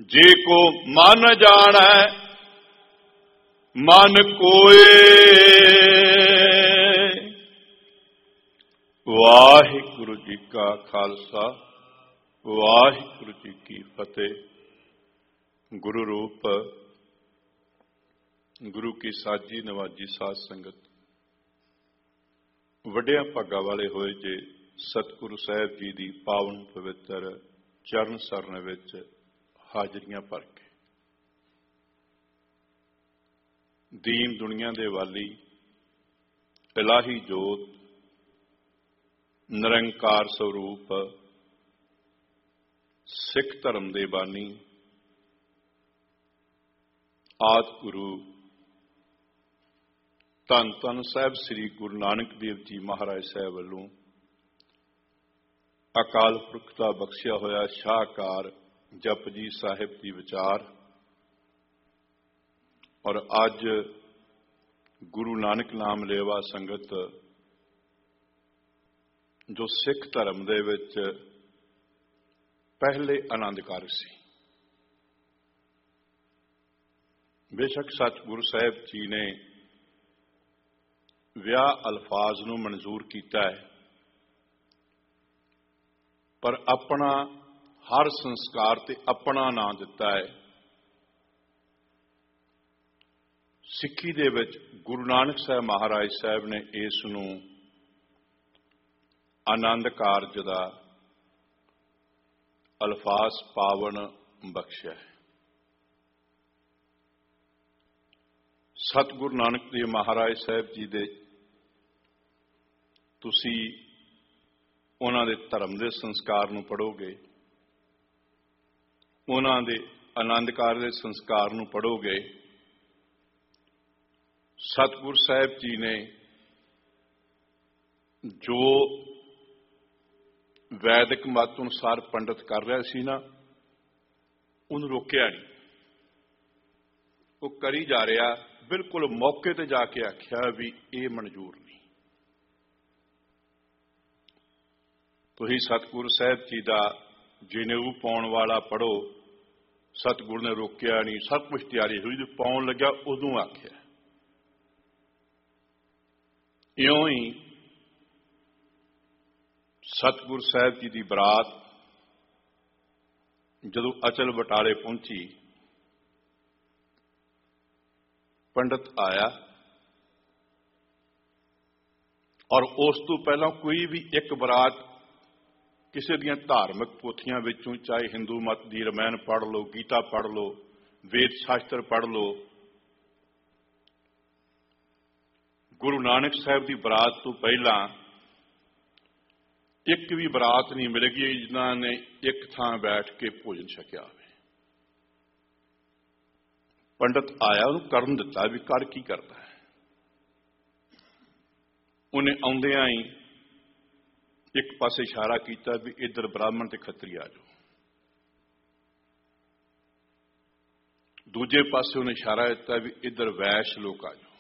जे को मन जानै मन कोए। वाहिगुरु जी का खालसा वाहिगुरु जी की फतेह। गुरु रूप गुरु की साजी नवाजी साध संगत, वड्डिया भागा वाले होए जे सतगुरु साहब जी की पावन पवित्र चरण सरन विच हाजरियां भर के दीन दुनिया दे वाली इलाही जोत निरंकार स्वरूप सिख धर्म दे बानी आदि गुरु धन धन साहब श्री गुरु नानक देव जी महाराज साहब वालों अकाल पुरख का बख्शिया होया शाहकार जपजी साहिब की विचार और अज गुरु नानक नाम लेवा संगत जो सिख धर्म दे विच पहले आनंदकार सी। बेशक सतगुरु साहब जी ने विआह अल्फाज नूं मंजूर किया है, पर अपना हर संस्कार ते अपना नाम दिता है। सिक्खी दे विच गुरु नानक साहब महाराज साहब ने इस नूं आनंद कारज दा अल्फाज पावन बख्शिया है। सतगुरु नानक देव महाराज साहब जी दे तुसी उन्हां दे धर्म दे संस्कार नूं पढ़ोगे, उन्हां दे आनंदकार दे संस्कार नूं पढ़ोगे। सतगुरु साहब जी ने जो वैदिक मत अनुसार पंडित कर रहा सी ना, उन्हें रोकिया नहीं, वो करी जा रहा। बिल्कुल मौके ते जाके आख्या भी ये मंजूर नहीं। तुसीं सतगुरु साहब जी का जनेऊ पाउण वाला पढ़ो, सतगुरु ने रोकिया नहीं, सब कुछ तैयारी हुई, जो पाउण लग्या उदों आख्या। इउं ही सतगुरु साहब जी की बरात जदों अचल बटाले पहुंची, पंडित आया और उस तो पहला कोई भी एक बरात किसी दियां धार्मिक पोथियां विचों, चाहे हिंदू मत की रामायण पढ़ लो, गीता पढ़ लो, वेद शास्त्र पढ़ लो, गुरु नानक साहब की बरात तो पहला एक भी बरात नहीं मिलेगी जिन्होंने एक थां बैठ के भोजन छकिया हो। पंडित आया, उन्होंने करन दिता भी कर की करता है। उन्हें आउंदियां ही एक पासे इशारा किया भी इधर ब्राह्मण ते खत्री आ जाओ, दूजे पासे उन्हें इशारा दिता भी इधर वैश्य लोग आ जाओ,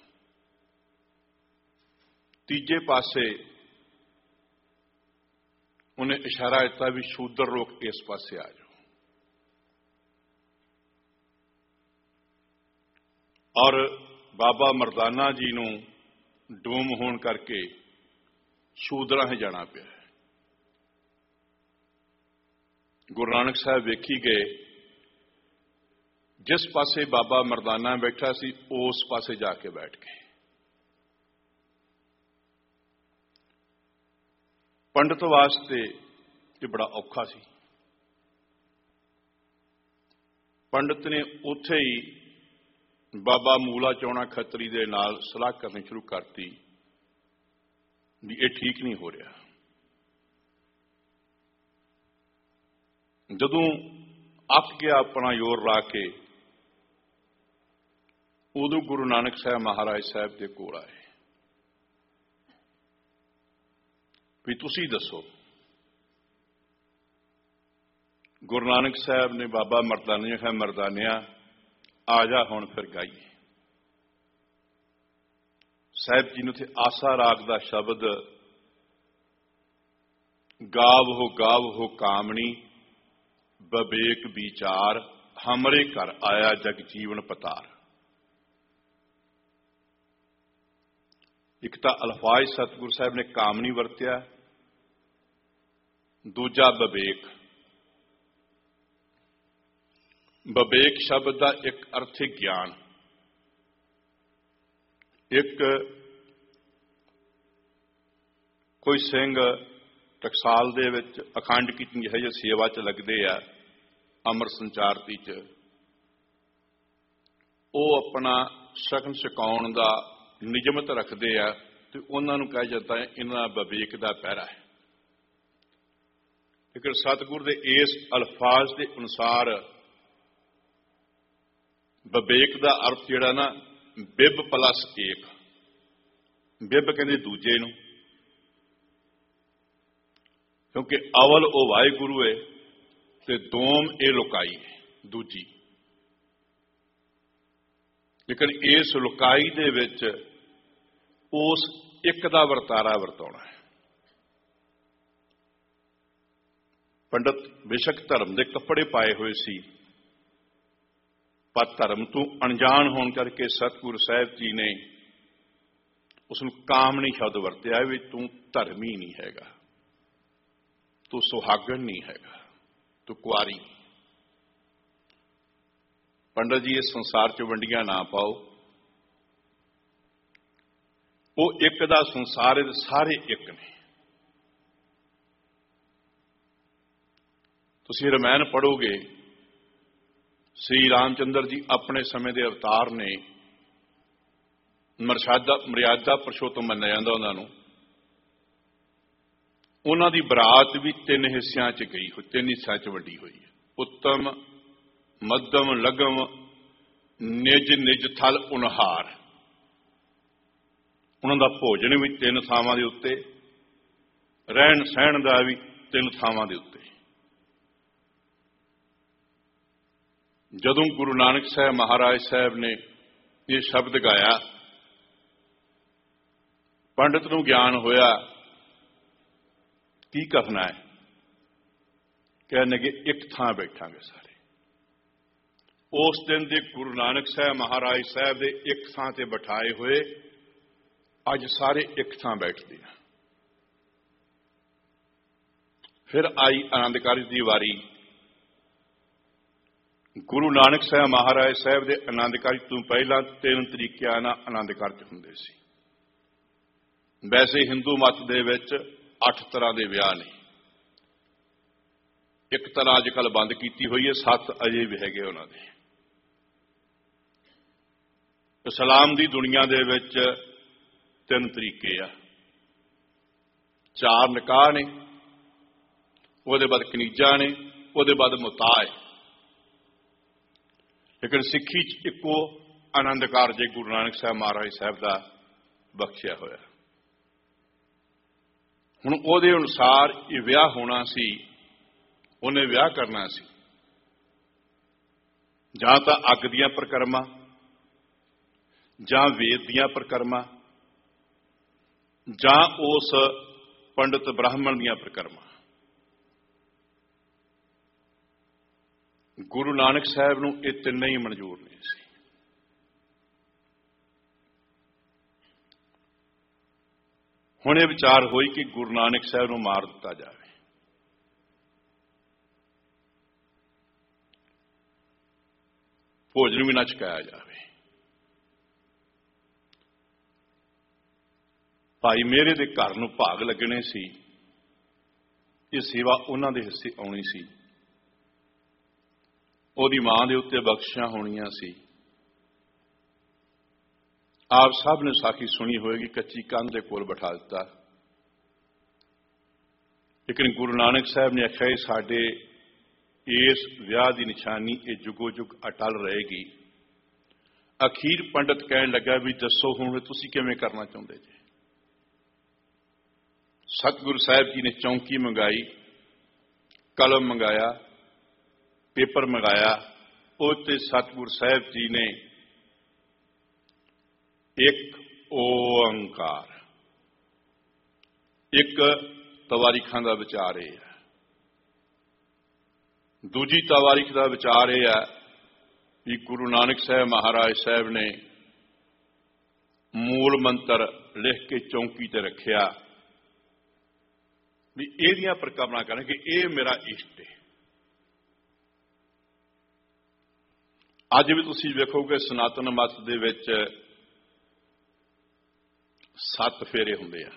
तीजे पासे उन्हें इशारा दिता भी शूद्र लोग इस पासे आ जाओ। और बाबा मरदाना जी नूं डूम होने करके शूद्रां ही जाना पिया। गुरु नानक साहब वेखी गए, जिस पासे बाबा मरदाना बैठा सी उस पासे जाके बैठ गए। पंडित वास्ते ये बड़ा औखा सी। पंडित ने उत्थे ही बाबा मूला चौना खत्री दे नाल सलाह करनी शुरू करती भी ये ठीक नहीं हो रहा। जदों अक गया अपना जोर ला के, उदों गुरु नानक साहब महाराज साहब के कोल आए भी तुसी दसो। गुरु नानक साहब ने बाबा मरदानिया है, मरदानिया आ जा हुण फिर गाइए। साहब जी ने थे आसा राग का शब्द गाव हो कामनी बबेक विचार हमरे घर आया जग जीवन पतार। एक तो अल्फाज सतगुरु साहब ने काम नहीं वरत्या, दूजा विवेक। विवेक शब्द का एक अर्थ है ज्ञान। एक कोई सिंह टकसाल दे विच अखंड कीर्तन जिहे सेवा च लगदे आ, अमर संचारती च, वो अपना शगन छकाउण दा निजमत रखते हैं तो उन्होंने कहा जाता है इन्हां विवेक का पहरा है। लेकिन सतगुरु के इस अल्फाज के अनुसार विवेक का अर्थ जिहड़ा ना बिब प्लस एक, बिब कहते दूजे नूं, क्योंकि अवल वो वाहिगुरु है ते दोम ये लुकाई है दूजी। लेकिन इस लुकाई दे विच उस एक दा वरतारा वरताउणा है। पंडित बेशक धर्म के कपड़े पाए हुए सी, पर धर्म तो अनजान होने करके सतगुरु साहब जी ने उसनूं कामनी शब्द वरत्या भी तू धर्मी नहीं हैगा, तू सुहागन नहीं हैगा, तू कुआरी। पंडित जी इस संसार च वंडियां ना पाओ, वो एक दा संसार है, सारे एक ने। तुसीं रामायण पढ़ोगे, श्री रामचंद्र जी अपने समय के अवतार ने, मर्यादा पुरुषोत्तम मन्निया जांदा उन्हां नूं। उन्हां दी बरात भी तीन हिस्सियां च गई हुई, तीन हिस्सियां च वंडी हुई है। उत्तम, मध्यम, लघम, निज निज थल उनहार। उन्हां दा भोजन भी तीन थावां दे उत्ते, रहन सहन का भी तीन थावां दे उत्ते। जदों गुरु नानक साहब महाराज साहब ने ये शब्द गाया, पंडित नूं ज्ञान होया की करना है। कहने कि एक थां बैठांगे सारे। उस दिन दे गुरु नानक साहब महाराज साहब दे एक थां ते बिठाए हुए अज सारे एक थां बैठते हैं। फिर आई आनंद कारज की वारी। गुरु नानक साहब महाराज साहब दे आनंद कारज तो पहला तीन तरीकिਆਂ ਨਾਲ आनंद कारज हुंदे सी। वैसे हिंदू मत दे विच 8 तरह के विआह ने। एक तरह अजकल बंद की हुई है, 7 अजे भी हैगे उन्हां दे। इस्लाम की दुनिया दे विच 3 तरीके आ। 4 निकाह ने, उसदे बाद कनीजा ने, उसदे बाद मुताह है। लेकिन सिक्खी इको आनंद कारज गुरु नानक साहब महाराज साहब का बख्शिया होया। हुण उहदे अनुसार ये विआह होना सी, उन्हें विआह करना सी। जां तां अग दीआं प्रकरमा, जां वेद दीआं प्रकरमा, जां उस पंडित ब्राह्मण दीआं प्रकरमा। गुरु नानक साहब नूं ये तिन्ने ही मंजूर नहीं सी। हुण ये विचार होई कि गुरु नानक साहब नूं मार दिता जाए। भोजन भी ना छकाया जाए। भाई मेरे दे घर नूं भाग लगने सी, ये सेवा उन्हां दे हिस्से आउणी सी। ਉਹਦੀ मां ਦੇ उत्ते बख्शिशां होणीਆਂ सी। आप सब ने साखी सुनी होएगी, कच्ची कंध दे कोल बिठा दिता। लेकिन गुरु नानक साहब ने आख्या साडे इस विआह की निशानी ये जुगो जुग अटल रहेगी। अखीर पंडित कहन लगा भी दसो हुण तुसीं किवें करना चाहुंदे जे। सतगुरु साहब जी ने चौंकी मंगाई, कलम मंगाया, पेपर मंगाया। उसते सतगुरु साहब जी ने एक ओंकार, एक तवारीखां का विचार है, दूजी तवारीख का विचार यह है ਵੀ ਗੁਰੂ ਨਾਨਕ ਸਾਹਿਬ ਮਹਾਰਾਜ ਸਾਹਿਬ ਨੇ ਮੂਲ ਮੰਤਰ ਲਿਖ ਕੇ ਚੌਂਕੀ ਤੇ ਰੱਖਿਆ ਵੀ ਇਹਦੀਆਂ ਪਰਿਕਰਮਾ ਕਰਨ ਕਿ ਇਹ ਮੇਰਾ ਇਸ਼ਟ ਹੈ। ਅੱਜ ਵੀ ਤੁਸੀਂ ਵੇਖੋਗੇ ਸਨਾਤਨ ਮਤ ਦੇ ਵਿੱਚ 7 ਫੇਰੇ ਹੁੰਦੇ ਆ।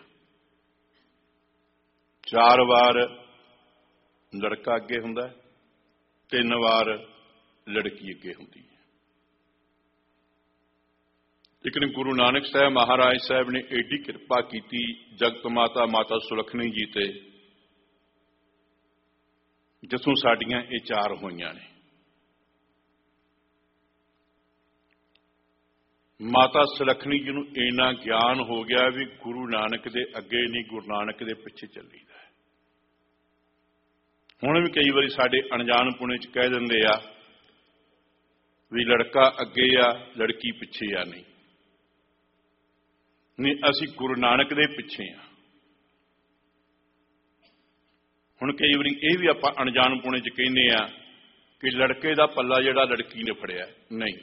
4 ਵਾਰ ਲੜਕਾ ਅੱਗੇ ਹੁੰਦਾ, 3 ਵਾਰ ਲੜਕੀ ਅੱਗੇ ਹੁੰਦੀ ਹੈ। ਲੇਕਿਨ ਗੁਰੂ ਨਾਨਕ ਸਾਹਿਬ ਮਹਾਰਾਜ ਸਾਹਿਬ ਨੇ ਏਡੀ ਕਿਰਪਾ ਕੀਤੀ ਜਗਤ ਮਾਤਾ ਮਾਤਾ ਸੁਲੱਖਣੀ ਜੀ ਤੇ, ਜਿੱਥੋਂ ਸਾਡੀਆਂ ਇਹ 4 ਹੋਈਆਂ ਨੇ। ਮਾਤਾ ਸੁਲੱਖਣੀ ਜੀ ਨੂੰ ਇੰਨਾ ਗਿਆਨ ਹੋ ਗਿਆ ਵੀ ਗੁਰੂ ਨਾਨਕ ਦੇ ਅੱਗੇ ਨਹੀਂ, ਗੁਰੂ ਨਾਨਕ ਦੇ ਪਿੱਛੇ ਚੱਲੀਦਾ। ਹੁਣ ਵੀ ਕਈ ਵਾਰੀ ਸਾਡੇ ਅਣਜਾਣ ਪੁਣੇ 'ਚ ਕਹਿ ਦਿੰਦੇ ਆ ਵੀ ਲੜਕਾ ਅੱਗੇ ਆ ਲੜਕੀ ਪਿੱਛੇ ਆ। ਨਹੀਂ, ਅਸੀਂ ਗੁਰੂ ਨਾਨਕ ਦੇ ਪਿੱਛੇ ਆ। ਹੁਣ ਕਈ ਵਾਰੀ ਇਹ ਵੀ ਆਪਾਂ ਅਣਜਾਣ ਪੁਣੇ 'ਚ ਕਹਿੰਦੇ ਆ ਕਿ ਲੜਕੇ ਦਾ ਪੱਲਾ ਜਿਹੜਾ ਲੜਕੀ ਨੇ ਫੜਿਆ। ਨਹੀਂ,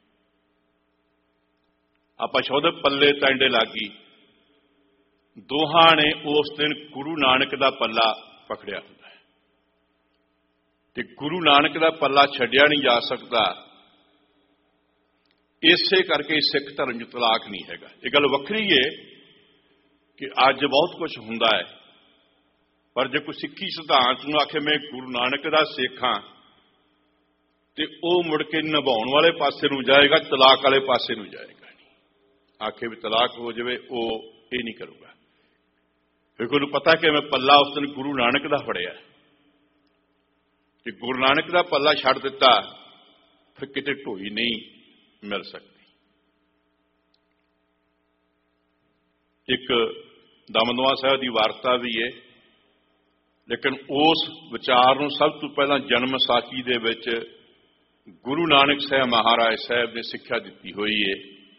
ਆਪਾਂ ਸ਼ਬਦ ਪੱਲੇ ਟਾਂਡੇ ਲਾਗੀ, ਦੋਹਾਂ ਨੇ ਉਸ ਦਿਨ ਗੁਰੂ ਨਾਨਕ ਦਾ ਪੱਲਾ ਪਕੜਿਆ ਹੁੰਦਾ ਹੈ ਤੇ ਗੁਰੂ ਨਾਨਕ ਦਾ ਪੱਲਾ ਛੱਡਿਆ ਨਹੀਂ ਜਾ ਸਕਦਾ। ਇਸੇ ਕਰਕੇ ਸਿੱਖ ਧਰਮ 'ਚ ਤਲਾਕ ਨਹੀਂ ਹੈਗਾ। ਇਹ ਗੱਲ ਵੱਖਰੀ ਹੈ ਕਿ ਅੱਜ ਬਹੁਤ ਕੁਝ ਹੁੰਦਾ ਹੈ, ਪਰ ਜੇ ਕੋਈ ਸਿੱਖੀ ਸਿਧਾਂਤ ਨੂੰ ਆਖੇ ਮੈਂ ਗੁਰੂ ਨਾਨਕ ਦਾ ਸਿੱਖ ਹਾਂ ਤੇ ਉਹ ਮੁੜ ਕੇ ਨਿਭਾਉਣ ਵਾਲੇ ਪਾਸੇ ਨੂੰ ਜਾਏਗਾ, ਤਲਾਕ ਵਾਲੇ ਪਾਸੇ ਨੂੰ ਜਾਏਗਾ। ਆਖੇ ਵੀ ਤਲਾਕ ਹੋ ਜਾਵੇ, ਉਹ ਇਹ ਨਹੀਂ ਕਰੂਗਾ ਕਿਉਂਕਿ ਉਹਨੂੰ ਪਤਾ ਕਿ ਮੈਂ ਪੱਲਾ ਉਸ ਦਿਨ ਗੁਰੂ ਨਾਨਕ ਦਾ ਫੜਿਆ ਤੇ ਗੁਰੂ ਨਾਨਕ ਦਾ ਪੱਲਾ ਛੱਡ ਦਿੱਤਾ ਫਿਰ ਕਿਤੇ ਢੋਈ ਨਹੀਂ ਮਿਲ ਸਕਦੀ। ਇੱਕ ਦਮਦਮਾ ਸਾਹਿਬ ਦੀ ਵਾਰਤਾ ਵੀ ਹੈ, ਲੇਕਿਨ ਉਸ ਵਿਚਾਰ ਨੂੰ ਸਭ ਤੋਂ ਪਹਿਲਾਂ ਜਨਮ ਸਾਖੀ ਦੇ ਵਿੱਚ ਗੁਰੂ ਨਾਨਕ ਸਾਹਿਬ ਮਹਾਰਾਜ ਸਾਹਿਬ ਨੇ ਸਿੱਖਿਆ ਦਿੱਤੀ ਹੋਈ ਹੈ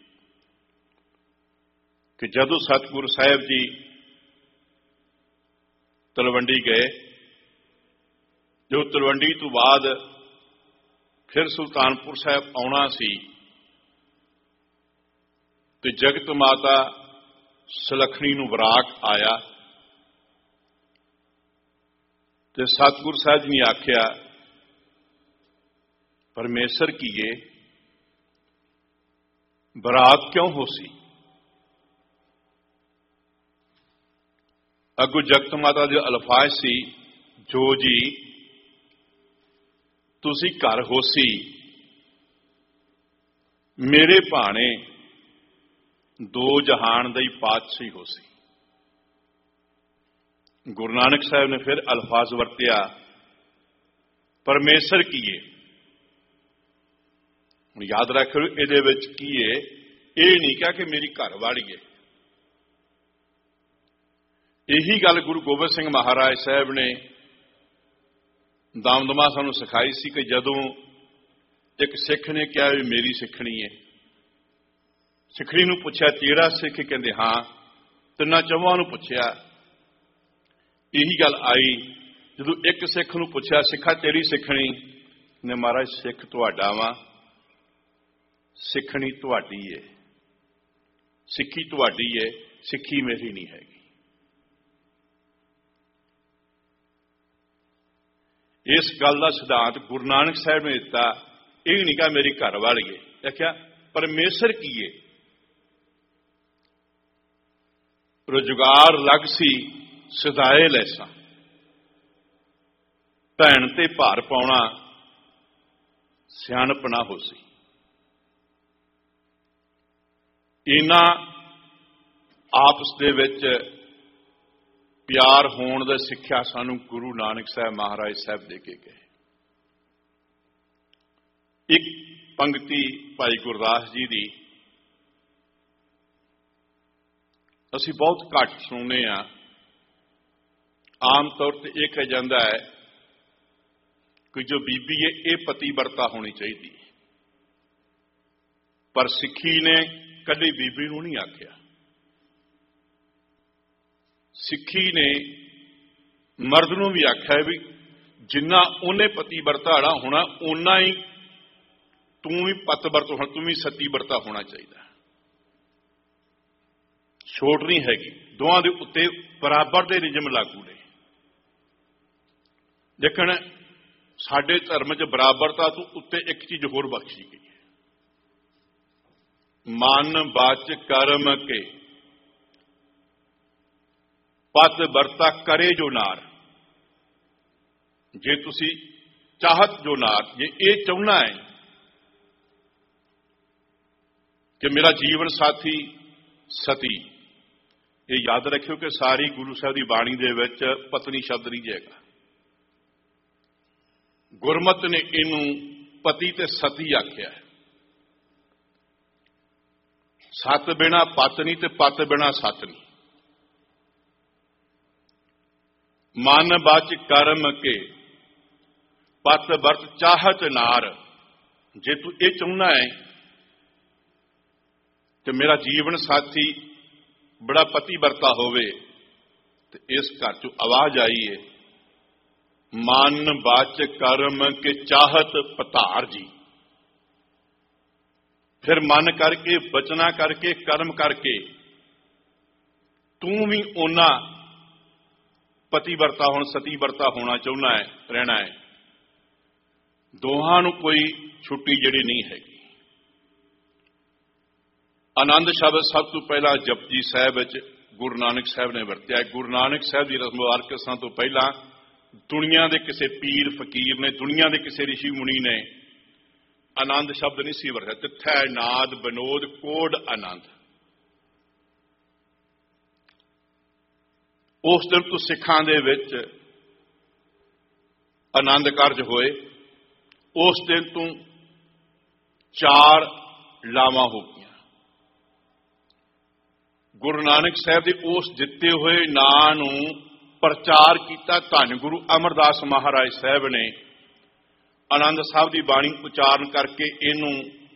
ਕਿ ਜਦੋਂ ਸਤਿਗੁਰੂ ਸਾਹਿਬ ਜੀ ਤਲਵੰਡੀ ਗਏ, ਜੋ ਤਲਵੰਡੀ ਤੋਂ ਬਾਅਦ ਫਿਰ ਸੁਲਤਾਨਪੁਰ ਸਾਹਿਬ ਆਉਣਾ ਸੀ ਤੇ ਜਗਤ ਮਾਤਾ ਸੁਲੱਖਣੀ ਨੂੰ ਵਰਾਕ ਆਇਆ ਤੇ ਸਤਿਗੁਰੂ ਸਾਹਿਬ ਜੀ ਨੇ ਆਖਿਆ, ਪਰਮੇਸ਼ਰ ਕੀਏ ਬਰਾਤ ਕਿਉਂ ਹੋਸੀ? ਅੱਗੋਂ ਜਗਤ ਮਾਤਾ ਦੇ ਅਲਫਾਜ਼ ਸੀ, ਜੋ ਜੀ ਤੁਸੀਂ ਘਰ ਹੋਸੀ, ਮੇਰੇ ਭਾਣੇ 2 ਜਹਾਨ ਦਾ ਹੀ ਪਾਤਸ਼ਾਹੀ ਹੋਸੀ। ਗੁਰੂ ਨਾਨਕ ਸਾਹਿਬ ਨੇ ਫਿਰ ਅਲਫਾਜ਼ ਵਰਤਿਆ, ਪਰਮੇਸ਼ਰ ਕੀਏ। ਹੁਣ ਯਾਦ ਰੱਖੋ ਇਹਦੇ ਵਿੱਚ ਕੀ ਹੈ, ਇਹ ਨਹੀਂ ਕਿਹਾ ਕਿ ਮੇਰੀ ਘਰ ਵਾਲੀ ਹੈ। ਇਹੀ ਗੱਲ ਗੁਰੂ ਗੋਬਿੰਦ ਸਿੰਘ ਮਹਾਰਾਜ ਸਾਹਿਬ ਨੇ ਦਮਦਮਾ ਸਾਨੂੰ ਸਿਖਾਈ ਸੀ ਕਿ ਜਦੋਂ ਇੱਕ ਸਿੱਖ ਨੇ ਕਿਹਾ ਵੀ ਮੇਰੀ ਸਿੱਖਣੀ ਹੈ, ਸਿੱਖਣੀ ਨੂੰ ਪੁੱਛਿਆ ਤੇਰਾ ਸਿੱਖ? ਕਹਿੰਦੇ ਹਾਂ। ਤਿੰਨਾਂ ਚੌਹਾਂ ਨੂੰ ਪੁੱਛਿਆ, ਇਹੀ ਗੱਲ ਆਈ। ਜਦੋਂ ਇੱਕ ਸਿੱਖ ਨੂੰ ਪੁੱਛਿਆ, ਸਿੱਖਾ ਤੇਰੀ ਸਿੱਖਣੀ? ਨੇ ਮਹਾਰਾਜ ਸਿੱਖ ਤੁਹਾਡਾ ਵਾਂ, ਸਿੱਖਣੀ ਤੁਹਾਡੀ ਹੈ, ਸਿੱਖੀ ਤੁਹਾਡੀ ਹੈ, ਸਿੱਖੀ ਮੇਰੀ ਨਹੀਂ ਹੈਗੀ। ਇਸ ਗੱਲ ਦਾ ਸਿਧਾਂਤ ਗੁਰੂ ਨਾਨਕ ਸਾਹਿਬ ਨੇ ਦਿੱਤਾ। ਇਹ ਨਹੀਂ ਕਹਾ ਮੇਰੀ ਘਰ ਵਾਲੀ ਹੈ, ਆਖਿਆ ਪਰਮੇਸ਼ਰ ਕੀਏ। ਰੁਜ਼ਗਾਰ ਲੱਗ ਸੀ ਸਦਾਏ ਲੈਸਾਂ, ਭੈਣ ਤੇ ਭਾਰ ਪਾਉਣਾ ਸਿਆਣਪ ਨਾ ਹੋਸੀ। ਇਹਨਾਂ ਆਪਸ ਦੇ ਵਿੱਚ ਪਿਆਰ ਹੋਣ ਦਾ ਸਿੱਖਿਆ ਸਾਨੂੰ ਗੁਰੂ ਨਾਨਕ ਸਾਹਿਬ ਮਹਾਰਾਜ ਸਾਹਿਬ ਦੇ ਕੇ ਗਏ। ਇੱਕ ਪੰਕਤੀ ਭਾਈ ਗੁਰਦਾਸ ਜੀ ਦੀ ਅਸੀਂ ਬਹੁਤ ਘੱਟ ਸੁਣਦੇ ਹਾਂ। ਆਮ ਤੌਰ ਤੇ ਇਹ ਕਿਹਾ ਜਾਂਦਾ ਹੈ ਕਿ ਜੋ ਬੀਬੀ ਹੈ ਇਹ ਪਤੀ ਵਰਤਾ ਹੋਣੀ ਚਾਹੀਦੀ ਹੈ, ਪਰ ਸਿੱਖੀ ਨੇ ਕਦੇ ਬੀਬੀ ਨੂੰ ਨਹੀਂ ਆਖਿਆ। ਸਿੱਖੀ ਨੇ ਮਰਦ ਨੂੰ ਵੀ ਆਖਿਆ ਵੀ ਜਿੰਨਾ ਉਹਨੇ ਪਤੀ ਵਰਤਾੜਾ ਹੋਣਾ ਓਨਾ ਹੀ ਤੂੰ ਵੀ ਪਤਵਰਤ ਹੋਣਾ, ਤੂੰ ਵੀ ਸਤੀ ਵਰਤਾ ਹੋਣਾ ਚਾਹੀਦਾ। ਛੋਟ ਨਹੀਂ ਹੈਗੀ, ਦੋਵਾਂ ਦੇ ਉੱਤੇ ਬਰਾਬਰ ਦੇ ਨਿਯਮ ਲਾਗੂ ਨੇ। ਲੇਕਿਨ ਸਾਡੇ ਧਰਮ 'ਚ ਬਰਾਬਰਤਾ ਤੋਂ ਉੱਤੇ ਇੱਕ ਚੀਜ਼ ਹੋਰ ਬਖਸ਼ੀ ਗਈ ਹੈ, ਮਨ ਬਾਚ ਕਰਮ ਕੇ ਪਤ ਵਰਤਾ ਕਰੇ ਜੋ ਨਾਰ। ਜੇ ਤੁਸੀਂ ਚਾਹਤ ਜੋ ਨਾਰ, ਜੇ ਇਹ ਚਾਹੁੰਦਾ ਹੈ ਕਿ ਮੇਰਾ ਜੀਵਨ ਸਾਥੀ ਸਤੀ, ਇਹ ਯਾਦ ਰੱਖਿਓ ਕਿ ਸਾਰੀ ਗੁਰੂ ਸਾਹਿਬ ਦੀ ਬਾਣੀ ਦੇ ਵਿੱਚ ਪਤਨੀ ਸ਼ਬਦ ਨਹੀਂ ਜਾਏਗਾ। ਗੁਰਮਤਿ ਨੇ ਇਹਨੂੰ ਪਤੀ ਤੇ ਸਤੀ ਆਖਿਆ। ਸਤ ਬਿਨਾ ਪਤ ਨਹੀਂ ਤੇ ਪਤ ਬਿਨਾ ਸਤ ਨਹੀਂ। ਮਨ ਬਚ ਕਰਮ ਕੇ ਪਤ ਵਰਤ ਚਾਹਤ ਨਾਰ। ਜੇ ਤੂੰ ਇਹ ਚਾਹੁੰਦਾ ਹੈ ਕਿ ਮੇਰਾ ਜੀਵਨ ਸਾਥੀ ਬੜਾ ਪਤੀ ਵਰਤਾ ਹੋਵੇ, ਤੇ ਇਸ ਘਰ ਚੋਂ ਆਵਾਜ਼ ਆਈ ਹੈ, ਮਨ ਬਚ ਕਰਮ ਕੇ ਚਾਹਤ ਪਤਾਰ ਜੀ। ਫਿਰ ਮਨ ਕਰਕੇ, ਬਚਨਾ ਕਰਕੇ, ਕਰਮ ਕਰਕੇ ਤੂੰ ਵੀ ਉਹਨਾਂ ਪਤੀ ਵਰਤਾ ਹੁਣ ਸਤੀ ਵਰਤਾ ਹੋਣਾ ਚਾਹੁੰਦਾ ਹੈ, ਰਹਿਣਾ ਹੈ। ਦੋਹਾਂ ਨੂੰ ਕੋਈ ਛੁੱਟੀ ਜਿਹੜੀ ਨਹੀਂ ਹੈਗੀ। ਆਨੰਦ ਸ਼ਬਦ ਸਭ ਤੋਂ ਪਹਿਲਾਂ ਜਪਜੀ ਸਾਹਿਬ ਵਿੱਚ ਗੁਰੂ ਨਾਨਕ ਸਾਹਿਬ ਨੇ ਵਰਤਿਆ। ਗੁਰੂ ਨਾਨਕ ਸਾਹਿਬ ਦੀ ਰਸਮ ਵਾਰਕਸਾਂ ਤੋਂ ਪਹਿਲਾਂ ਦੁਨੀਆ ਦੇ ਕਿਸੇ ਪੀਰ ਫਕੀਰ ਨੇ, ਦੁਨੀਆ ਦੇ ਕਿਸੇ ਰਿਸ਼ੀ ਮੁਨੀ ਨੇ ਆਨੰਦ ਸ਼ਬਦ ਨਹੀਂ ਸੀ ਵਰਤਿਆ। ਤਿੱਥੈ ਨਾਦ ਬਨੋਦ ਕੋਡ ਆਨੰਦ। ਉਸ ਦਿਨ ਤੋਂ ਸਿੱਖਾਂ ਦੇ ਵਿੱਚ ਆਨੰਦ ਕਾਰਜ ਹੋਏ। ਉਸ ਦਿਨ ਤੋਂ 4 ਲਾਵਾਂ ਹੋ ਗਈਆਂ। ਗੁਰੂ ਨਾਨਕ ਸਾਹਿਬ ਦੇ ਉਸ ਦਿੱਤੇ ਹੋਏ ਨਾਂ ਨੂੰ ਪ੍ਰਚਾਰ ਕੀਤਾ ਧੰਨ ਗੁਰੂ ਅਮਰਦਾਸ ਮਹਾਰਾਜ ਸਾਹਿਬ ਨੇ। ਆਨੰਦ ਸਾਹਿਬ ਦੀ ਬਾਣੀ ਉਚਾਰਨ ਕਰਕੇ ਇਹਨੂੰ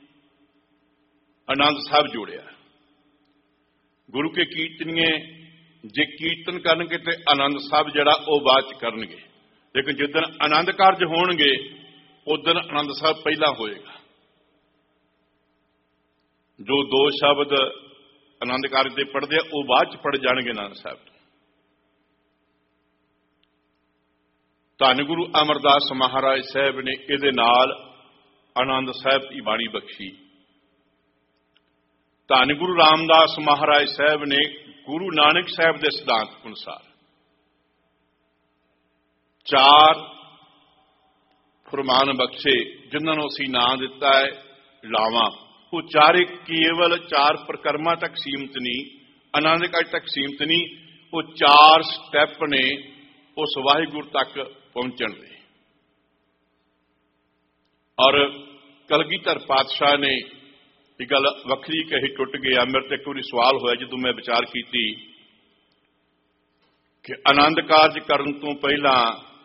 ਆਨੰਦ ਸਾਹਿਬ ਜੋੜਿਆ। ਗੁਰੂ ਕੇ ਕੀਰਤਨੀਏ ਜੇ ਕੀਰਤਨ ਕਰਨਗੇ ਤੇ ਆਨੰਦ ਸਾਹਿਬ ਜਿਹੜਾ ਉਹ ਬਾਅਦ ਚ ਕਰਨਗੇ, ਲੇਕਿਨ ਜਿੱਦਣ ਆਨੰਦ ਕਾਰਜ ਹੋਣਗੇ ਉਦਣ ਆਨੰਦ ਸਾਹਿਬ ਪਹਿਲਾਂ ਹੋਏਗਾ। ਜੋ 2 ਸ਼ਬਦ ਆਨੰਦ ਕਾਰਜ ਦੇ ਪੜ੍ਹਦੇ ਆ ਉਹ ਬਾਅਦ ਚ ਪੜ੍ਹ ਜਾਣਗੇ ਆਨੰਦ ਸਾਹਿਬ ਤੋਂ। ਧੰਨ ਗੁਰੂ ਅਮਰਦਾਸ ਮਹਾਰਾਜ ਸਾਹਿਬ ਨੇ ਇਹਦੇ ਨਾਲ ਆਨੰਦ ਸਾਹਿਬ ਦੀ ਬਾਣੀ ਬਖਸ਼ੀ। ਧੰਨ ਗੁਰੂ ਰਾਮਦਾਸ ਮਹਾਰਾਜ ਸਾਹਿਬ ਨੇ ਗੁਰੂ ਨਾਨਕ ਸਾਹਿਬ ਦੇ ਸਿਧਾਂਤ ਅਨੁਸਾਰ 4 ਫਰਮਾਨ ਬਖਸ਼ੇ, ਜਿਨ੍ਹਾਂ ਨੂੰ ਅਸੀਂ ਨਾਂ ਦਿੱਤਾ ਹੈ ਲਾਵਾਂ। ਉਹ ਚਾਰੇ ਕੇਵਲ 4 ਪ੍ਰਕਰਮਾਂ ਤੱਕ ਸੀਮਤ ਨਹੀਂ, ਆਨੰਦ ਕਾਰਜ ਤੱਕ ਸੀਮਤ ਨਹੀਂ। ਉਹ 4 ਸਟੈਪ ਨੇ ਉਸ ਵਾਹਿਗੁਰੂ ਤੱਕ ਪਹੁੰਚਣ ਦੇ। ਔਰ ਕਲਗੀਧਰ ਪਾਤਸ਼ਾਹ ਨੇ ਇਹ ਗੱਲ ਵੱਖਰੀ ਕਹੀ, ਟੁੱਟ ਗਿਆ। ਮੇਰੇ ਤੇ ਇੱਕ ਵਾਰੀ ਸਵਾਲ ਹੋਇਆ ਜਦੋਂ ਮੈਂ ਵਿਚਾਰ ਕੀਤੀ ਕਿ ਆਨੰਦ ਕਾਰਜ ਕਰਨ ਤੋਂ ਪਹਿਲਾਂ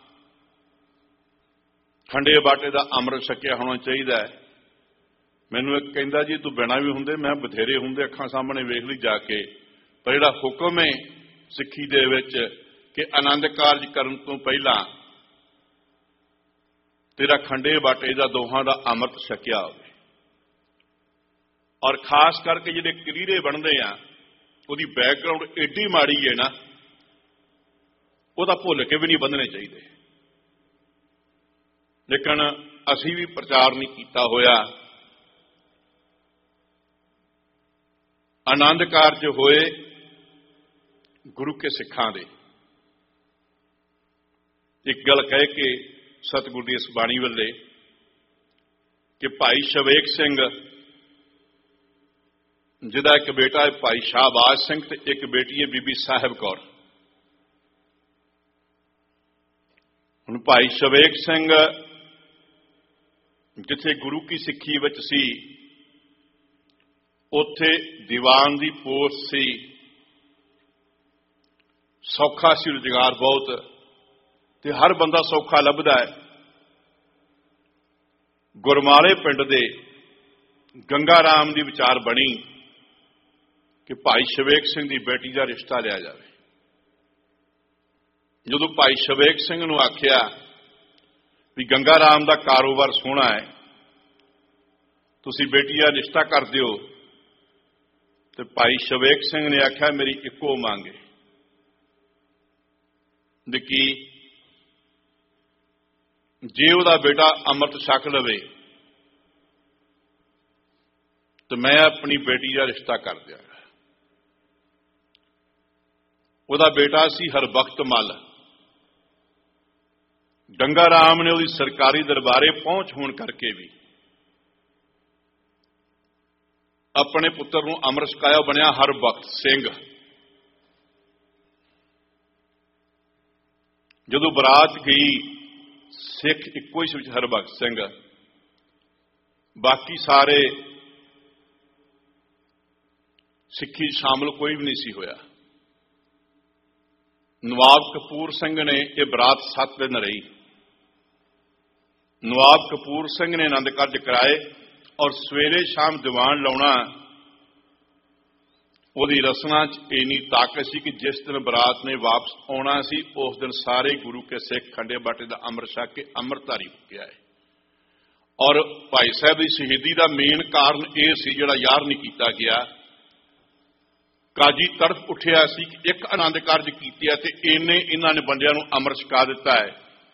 ਖੰਡੇ ਬਾਟੇ ਦਾ ਅੰਮ੍ਰਿਤ ਛਕਿਆ ਹੋਣਾ ਚਾਹੀਦਾ ਹੈ। ਮੈਨੂੰ ਇੱਕ ਕਹਿੰਦਾ ਜੀ ਤੂੰ ਬਿਨਾਂ ਵੀ ਹੁੰਦੇ, ਮੈਂ ਬਥੇਰੇ ਹੁੰਦੇ, ਅੱਖਾਂ ਸਾਹਮਣੇ ਵੇਖ ਲਈ ਜਾ ਕੇ। ਪਰ ਜਿਹੜਾ ਹੁਕਮ ਹੈ ਸਿੱਖੀ ਦੇ ਵਿੱਚ ਕਿ ਆਨੰਦ ਕਾਰਜ ਕਰਨ ਤੋਂ ਪਹਿਲਾਂ ਤੇਰਾ ਖੰਡੇ ਬਾਟੇ ਦਾ ਦੋਹਾਂ ਦਾ ਅੰਮ੍ਰਿਤ ਛਕਿਆ ਹੋਵੇ। ਔਰ ਖਾਸ ਕਰਕੇ ਜਿਹੜੇ ਕਲੀਰੇ ਬਣਦੇ ਆ ਉਹਦੀ ਬੈਕਗ੍ਰਾਉਂਡ ਏਡੀ ਮਾੜੀ ਹੈ ਨਾ, ਉਹਦਾ ਭੁੱਲ ਕੇ ਵੀ ਨਹੀਂ ਬੰਨਣੇ ਚਾਹੀਦੇ। ਲੇਕਿਨ ਅਸੀਂ ਵੀ ਪ੍ਰਚਾਰ ਨਹੀਂ ਕੀਤਾ ਹੋਇਆ। ਆਨੰਦ ਕਾਰਜ ਹੋਏ ਗੁਰੂ ਕੇ ਸਿੱਖਾਂ ਦੇ। ਇੱਕ ਗੱਲ ਕਹਿ ਕੇ ਸਤਿਗੁਰੂ ਦੀ ਇਸ ਬਾਣੀ ਵੱਲੇ ਕਿ ਭਾਈ ਸ਼ਵੇਕ ਸਿੰਘ, ਜਿਹਦਾ ਇੱਕ ਬੇਟਾ ਹੈ ਭਾਈ ਸ਼ਾਹਬਾਜ਼ ਸਿੰਘ ਤੇ ਇੱਕ ਬੇਟੀ ਹੈ ਬੀਬੀ ਸਾਹਿਬ ਕੌਰ। ਹੁਣ ਭਾਈ ਸ਼ਵੇਕ ਸਿੰਘ ਜਿੱਥੇ ਗੁਰੂ ਕੀ ਸਿੱਖੀ ਵਿੱਚ ਸੀ, ਉੱਥੇ ਦੀਵਾਨ ਦੀ ਪੋਸਟ ਸੀ, ਸੌਖਾ ਸੀ ਰੁਜ਼ਗਾਰ ਬਹੁਤ, ਤੇ ਹਰ ਬੰਦਾ ਸੌਖਾ ਲੱਭਦਾ ਹੈ। ਗੁਰਮਾਲੇ ਪਿੰਡ ਦੇ ਗੰਗਾ ਰਾਮ ਦੀ ਵਿਚਾਰ ਬਣੀ ਕਿ ਭਾਈ ਸ਼ਵੇਕ ਸਿੰਘ ਦੀ ਬੇਟੀ ਦਾ ਰਿਸ਼ਤਾ ਲਿਆ ਜਾਵੇ। ਜਦੋਂ ਭਾਈ ਸ਼ਵੇਕ ਸਿੰਘ ਨੂੰ ਆਖਿਆ ਵੀ ਗੰਗਾ ਰਾਮ ਦਾ ਕਾਰੋਬਾਰ ਸੋਹਣਾ ਹੈ, तुसीं बेटी दा रिश्ता कर दिओ। ते भाई शवेक सिंह ने आख्या मेरी इक्को मंग है कि जे उहदा बेटा अमृत छक लवे तो मैं अपनी बेटी का रिश्ता कर दियागा। उहदा बेटा सी हरबख्त मल। गंगा राम ने उहदी सरकारी दरबारे पहुंच होने करके भी अपने पुत्र नूं अमृत छकाया, बनया हरबख्त सिंह। जदों बरात गई सिख इक्को ही सी हरबख्त सिंह, बाकी सारे सिक्खी शामिल कोई भी नहीं सी होया। नवाब कपूर सिंह ने यह बरात 7 दिन रही। नवाब कपूर सिंह ने आनंद कारज कराए और सवेरे शाम दीवान लाउणा उहदी रसना च इन्नी ताकत सी कि जिस दिन बरात ने वापस आउणा सी उस दिन सारे गुरु के सिख खंडे बाटे का अमृत छक के अमृतधारी हो गया है। और भाई साहब की शहीदी का मेन कारण यह सी जिहड़ा यार नहीं किया गया। काजी तड़फ उठिया सी कि एक आनंद कारज कीते ते इन्ने इन्हां ने बंदियां नूं अमृत छका दिता है,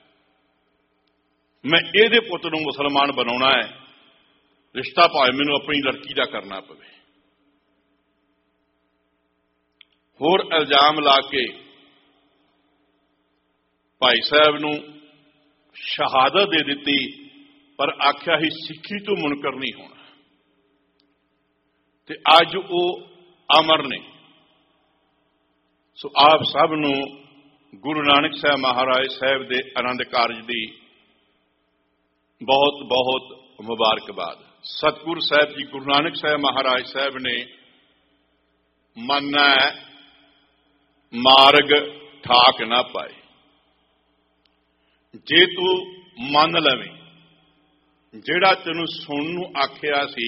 मैं इहदे पुत्त नूं मुसलमान बनाउणा है, रिश्ता भावें मैनूं अपनी लड़की दा करना पवे। होर इल्जाम ला के भाई साहब नूं शहादत दे दिती, पर आख्या ही सिੱਖੀ तो मुनकर नहीं होना। ते अज वो अमर ने। सो आप सब नूं गुरु नानक साहब महाराज साहब दे आनंद कारज दी बहुत बहुत मुबारकबाद। सतगुरु साहब जी गुरु नानक साहब महाराज साहब ने मानना है मार्ग ठाक ना पाए। जे तू मन लवें जेड़ा तेनू सुन नूं आखिया सी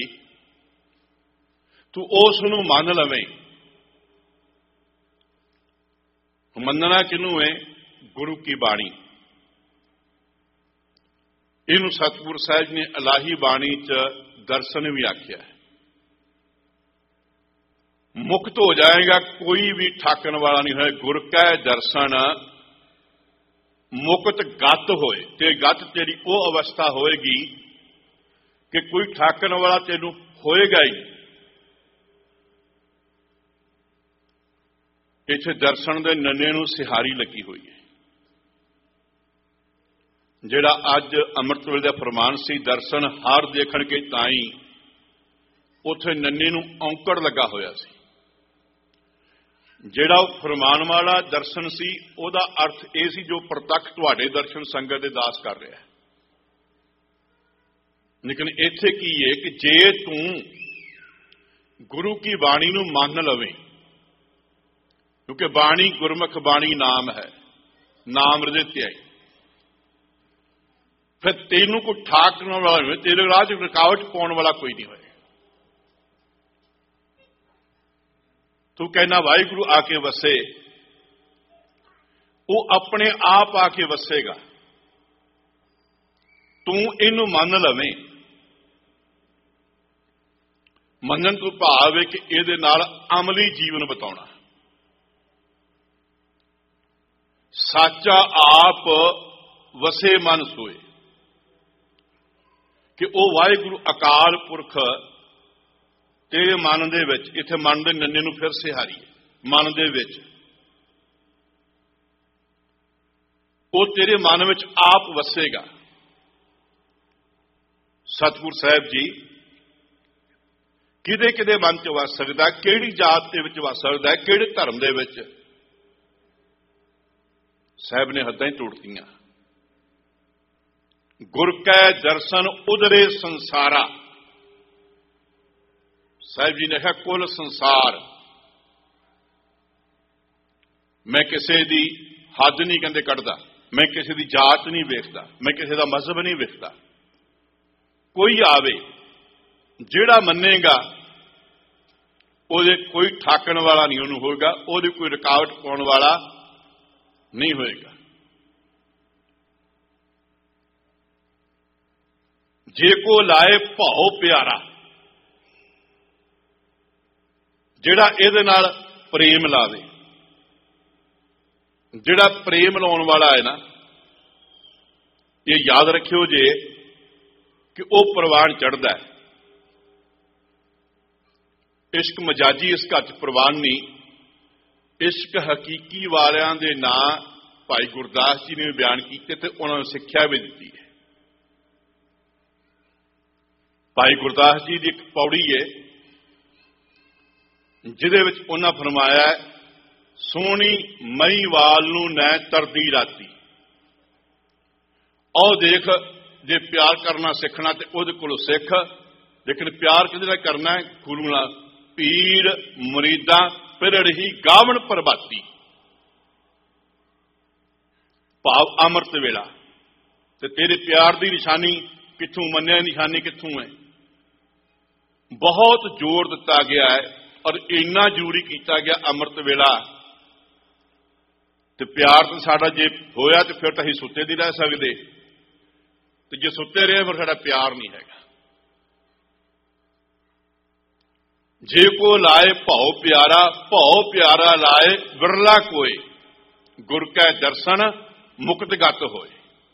तू उस नूं मन लवें। मनना किनू है? गुरु की बाणी। इनू सतगुरु साहब ने इलाही बाणी च दर्शन भी आख्या है। मुक्त हो जाएगा, कोई भी ठाकन वाला नहीं है। गुर कै दर्शन मुक्त गत होए, ते गत तेरी वो अवस्था होएगी कि कोई ठाकन वाला तेनू होएगा ही। इत्थे दर्शन दे नन्ने नूं सिहारी लगी हुई है। जिहड़ा अज अमृत वेले दा फरमान सी दर्शन हार देखण के ताई, उत्थे नन्ने नूं औंकड़ लगा होया सी। जिहड़ा फरमान वाला दर्शन सी उहदा अर्थ यह सी जो प्रतख तुहाडे दर्शन संगत दे दास कर रहा है। लेकिन इत्थे की है कि जे तू गुरु की बाणी नूं मान लवें, क्योंकि बाणी गुरमुख बाणी नाम है, नाम हृदय आई, फिर तेनू को ठाकण वाला नहीं, तेरे राह च रुकावट पाउण वाला कोई नहीं होए। तू कहना वाहिगुरु आके वसे, वो अपने आप आके वसेगा। तू इनू मन लवें। मनन तो भाव है कि इहदे नाल अमली जीवन बिताउणा। साचा आप वसे मन सोए, कि वो वाहिगुरु अकाल पुरख तेरे मन दे विच, इत्थे मन दे नन्ने नूं फिर सिहारी मन दे विच, वो तेरे मन विच आप वसेगा। सतगुरु साहब जी किदे किदे मन च वस सकदा, किहड़ी जात दे विच वस सकदा है, किहड़े धर्म दे विच। साहब ने हद्दां ही तोड़तियां। गुर कै दर्शन उदरे संसारा। साहब जी ने कहा कुल संसार। मैं किसी की हद नहीं कहते कढ़दा, मैं किसी की जात नहीं वेखदा, मैं किसी का मजहब नहीं वेखदा। कोई आवे जिहड़ा मन्नेगा कोई ठाकण वाला नहीं उन्होंने होगा, ਉਹਦੀ कोई रुकावट पाउण वाला नहीं होएगा। जे को लाए भाव प्यारा, ਜਿਹੜਾ ਇਹਦੇ ਨਾਲ ਪ੍ਰੇਮ ਲਾਵੇ, ਜਿਹੜਾ ਪ੍ਰੇਮ ਲਾਉਣ ਵਾਲਾ ਹੈ ਨਾ, ਇਹ ਯਾਦ ਰੱਖਿਓ ਜੇ ਕਿ ਉਹ ਪ੍ਰਵਾਨ ਚੜ੍ਹਦਾ ਹੈ। ਇਸ਼ਕ ਮਜਾਜੀ ਇਸ ਘਰ 'ਚ ਪ੍ਰਵਾਨ ਨਹੀਂ, ਇਸ਼ਕ ਹਕੀਕੀ ਵਾਲਿਆਂ ਦੇ ਨਾਂ ਭਾਈ ਗੁਰਦਾਸ ਜੀ ਨੇ ਬਿਆਨ ਕੀਤੇ ਤੇ ਉਹਨਾਂ ਨੂੰ ਸਿੱਖਿਆ ਵੀ ਦਿੱਤੀ ਹੈ। ਭਾਈ ਗੁਰਦਾਸ ਜੀ ਦੀ ਇੱਕ ਪੌੜੀ ਹੈ ਜਿਹਦੇ ਵਿੱਚ ਉਹਨਾਂ ਫਰਮਾਇਆ, ਸੋਹਣੀ ਮਹੀਵਾਲ ਨੂੰ ਨੈ ਤਰਦੀ ਰਾਤੀ। ਆਓ ਦੇਖ, ਜੇ ਪਿਆਰ ਕਰਨਾ ਸਿੱਖਣਾ ਤੇ ਉਹਦੇ ਕੋਲੋਂ ਸਿੱਖ, ਲੇਕਿਨ ਪਿਆਰ ਕਿਹਦੇ ਨਾਲ ਕਰਨਾ ਹੈ? ਗੁਰੂ ਨਾਲ। ਪੀਰ ਮੁਰੀਦਾਂ ਪਿਰੜ ਹੀ ਗਾਵਣ ਪ੍ਰਭਾਤੀ, ਭਾਵ ਅੰਮ੍ਰਿਤ ਵੇਲਾ। ਤੇ ਤੇਰੇ ਪਿਆਰ ਦੀ ਨਿਸ਼ਾਨੀ ਕਿੱਥੋਂ ਮੰਨਿਆ, ਨਿਸ਼ਾਨੀ ਕਿੱਥੋਂ ਹੈ? ਬਹੁਤ ਜ਼ੋਰ ਦਿੱਤਾ ਗਿਆ ਹੈ ਔਰ ਇੰਨਾ ਜ਼ਰੂਰੀ ਕੀਤਾ ਗਿਆ ਅੰਮ੍ਰਿਤ ਵੇਲਾ। ਤੇ ਪਿਆਰ ਤਾਂ ਸਾਡਾ ਜੇ ਹੋਇਆ ਤੇ ਫਿਰ ਤਾਂ ਅਸੀਂ ਸੁੱਤੇ ਨਹੀਂ ਰਹਿ ਸਕਦੇ, ਤੇ ਜੇ ਸੁੱਤੇ ਰਹੇ ਫਿਰ ਸਾਡਾ ਪਿਆਰ ਨਹੀਂ ਹੈਗਾ। ਜੇ ਕੋ ਲਾਏ ਭਉ ਪਿਆਰਾ ਲਾਏ ਵਿਰਲਾ ਕੋਏ, ਗੁਰ ਕੈ ਦਰਸ਼ਨ ਮੁਕਤ ਗਤ ਹੋਏ।